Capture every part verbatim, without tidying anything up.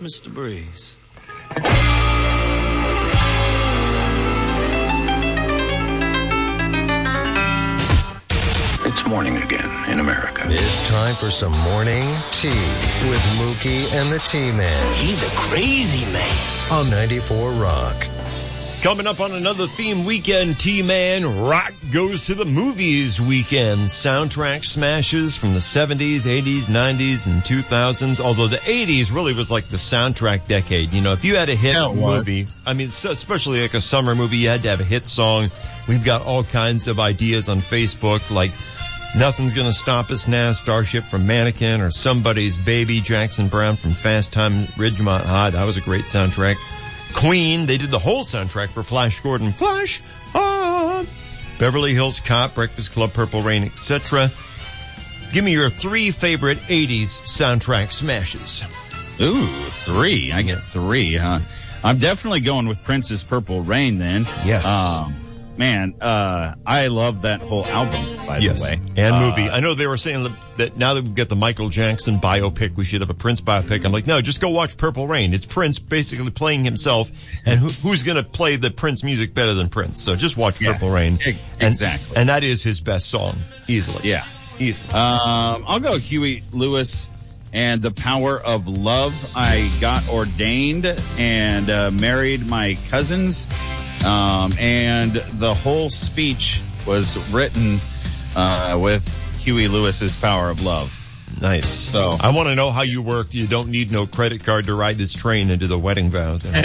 Mister Breeze. It's morning again in America. It's time for some morning tea with Mookie and the T-Man. He's a crazy man. On ninety-four Rock. Coming up on another theme weekend, T-Man, Rock Goes to the Movies weekend. Soundtrack smashes from the seventies, eighties, nineties, and two thousands. Although the eighties really was like the soundtrack decade. You know, if you had a hit Yeah, movie, I mean, especially like a summer movie, you had to have a hit song. We've got all kinds of ideas on Facebook, like Nothing's Gonna Stop Us Now, Starship from Mannequin, or Somebody's Baby, Jackson Browne from Fast Time at Ridgemont High. That was a great soundtrack. Queen, they did the whole soundtrack for Flash Gordon. Flash on! Beverly Hills Cop, Breakfast Club, Purple Rain, et cetera. Give me your three favorite eighties soundtrack smashes. Ooh, three. I get three, huh? I'm definitely going with Prince's Purple Rain then. Yes. Um, man, uh, I love that whole album, by yes. the way. And uh, movie. I know they were saying that now that we've got the Michael Jackson biopic, we should have a Prince biopic. I'm like, no, just go watch Purple Rain. It's Prince basically playing himself, and who, who's going to play the Prince music better than Prince? So just watch yeah, Purple Rain. E- And, exactly. and that is his best song, easily. Yeah. Easily. Um, I'll go Huey Lewis and The Power of Love. I got ordained and uh, married my cousins, um, and the whole speech was written uh, with Huey Lewis's Power of Love. Nice. So I want to know how you work. You don't need no credit card to ride this train into the wedding vows. uh,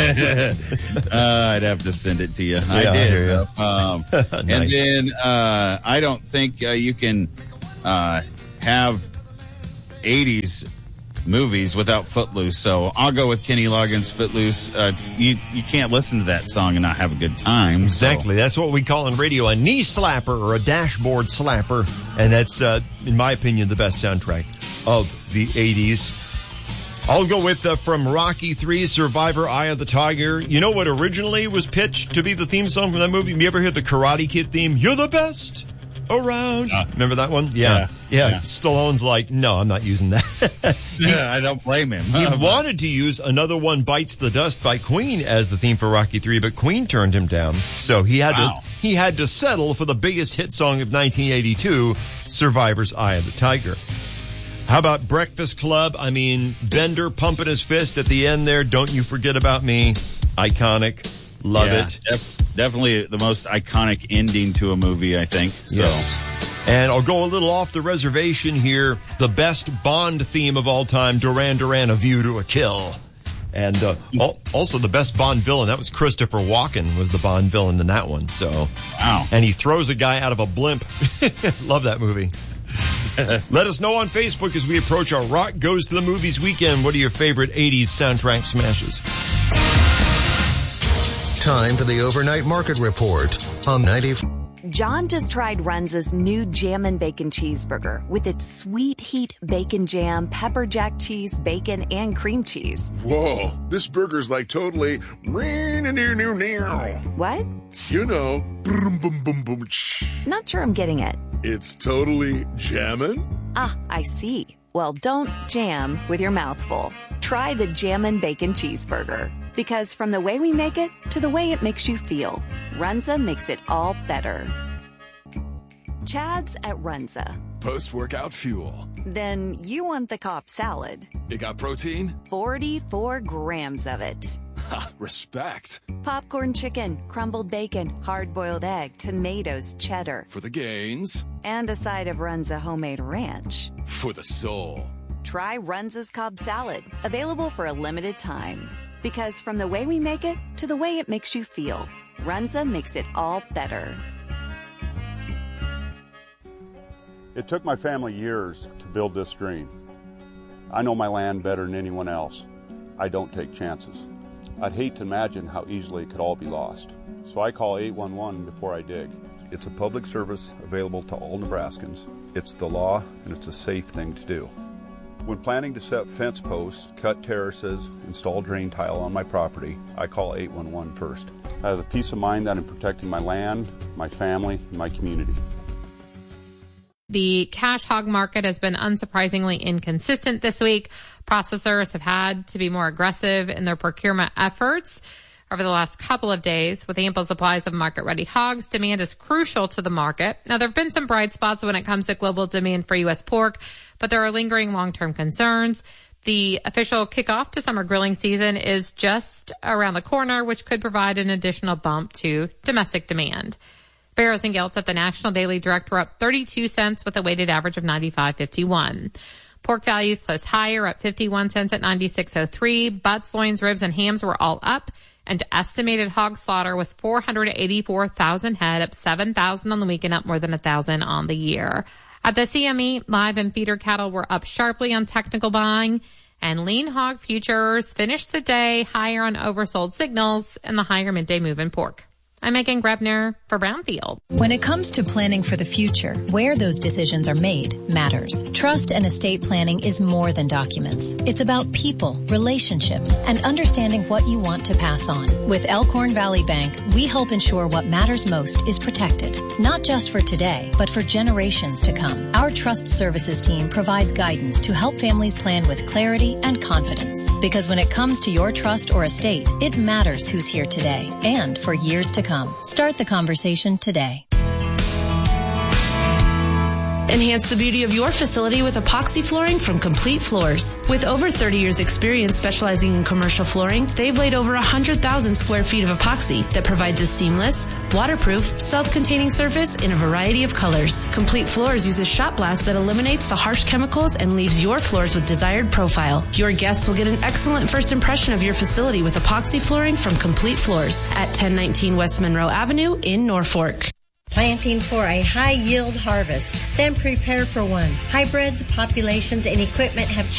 I'd have to send it to you. I Yeah, I did. hear ya. Um, And Nice. then uh, I don't think uh, you can uh, have eighties movies without Footloose. So I'll go with Kenny Loggins' Footloose. Uh, you you can't listen to that song and not have a good time. Exactly. That's what we call in radio a knee slapper or a dashboard slapper. And that's, uh, in my opinion, the best soundtrack of the eighties. I'll go with, uh, from Rocky three, Survivor, Eye of the Tiger. You know what originally was pitched to be the theme song from that movie? You ever hear the Karate Kid theme? You're the best around. Uh, Remember that one? Yeah. Yeah. Yeah. Yeah. Stallone's like, no, I'm not using that. Yeah, I don't blame him. He wanted to use Another One Bites the Dust by Queen as the theme for Rocky three, but Queen turned him down. So he had Wow. to he had to settle for the biggest hit song of nineteen eighty-two, Survivor's Eye of the Tiger. How about Breakfast Club? I mean, Bender pumping his fist at the end there. Don't You Forget About Me. Iconic. Love Yeah, it. def- definitely the most iconic ending to a movie, I think. So. Yes. And I'll go a little off the reservation here. The best Bond theme of all time, Duran Duran, A View to a Kill. And uh, al- also the best Bond villain, that was Christopher Walken, was the Bond villain in that one. So, Wow. and he throws a guy out of a blimp. Love that movie. Let us know on Facebook as we approach our Rock Goes to the Movies weekend. What are your favorite eighties soundtrack smashes? Time for the overnight market report on ninety-four. John just tried Runza's new Jammin' Bacon Cheeseburger with its sweet heat bacon jam, pepper jack cheese, bacon, and cream cheese. Whoa, this burger's like totally What? you know, boom, boom, boom, boom. Not sure I'm getting it. It's totally jammin'. Ah, I see. Well, don't jam with your mouth full. Try the Jammin' Bacon Cheeseburger. Because from the way we make it to the way it makes you feel, Runza makes it all better. Chad's at Runza. Post-workout fuel. Then you want the Cobb salad. It got protein? forty-four grams of it. Ha, respect. Popcorn chicken, crumbled bacon, hard-boiled egg, tomatoes, cheddar. For the gains. And a side of Runza homemade ranch. For the soul. Try Runza's Cobb salad. Available for a limited time. Because from the way we make it to the way it makes you feel, Runza makes it all better. It took my family years to build this dream. I know my land better than anyone else. I don't take chances. I'd hate to imagine how easily it could all be lost. So I call eight one one before I dig. It's a public service available to all Nebraskans. It's the law, and it's a safe thing to do. When planning to set fence posts, cut terraces, install drain tile on my property, I call eight one one first. I have the peace of mind that I'm protecting my land, my family, and my community. The cash hog market has been unsurprisingly inconsistent this week. Processors have had to be more aggressive in their procurement efforts over the last couple of days. With ample supplies of market-ready hogs, demand is crucial to the market. Now, there have been some bright spots when it comes to global demand for U S pork, but there are lingering long-term concerns. The official kickoff to summer grilling season is just around the corner, which could provide an additional bump to domestic demand. Barrows and Gilts at the National Daily Direct were up thirty-two cents with a weighted average of ninety-five fifty-one. Pork values closed higher, up fifty-one cents at ninety-six oh three. Butts, loins, ribs, and hams were all up, and estimated hog slaughter was four hundred eighty-four thousand head, up seven thousand on the weekend, up more than one thousand on the year. At the C M E, live and feeder cattle were up sharply on technical buying, and lean hog futures finished the day higher on oversold signals and the higher midday move in pork. I'm Megan Grebner for Brownfield. When it comes to planning for the future, where those decisions are made matters. Trust and estate planning is more than documents. It's about people, relationships, and understanding what you want to pass on. With Elkhorn Valley Bank, we help ensure what matters most is protected, not just for today, but for generations to come. Our trust services team provides guidance to help families plan with clarity and confidence. Because when it comes to your trust or estate, it matters who's here today and for years to come. Start the conversation today. Enhance the beauty of your facility with epoxy flooring from Complete Floors. With over thirty years experience specializing in commercial flooring, they've laid over one hundred thousand square feet of epoxy that provides a seamless, waterproof, self-containing surface in a variety of colors. Complete Floors uses shot blast that eliminates the harsh chemicals and leaves your floors with desired profile. Your guests will get an excellent first impression of your facility with epoxy flooring from Complete Floors at ten nineteen West Monroe Avenue in Norfolk. Planting for a high-yield harvest, then prepare for one. Hybrids, populations, and equipment have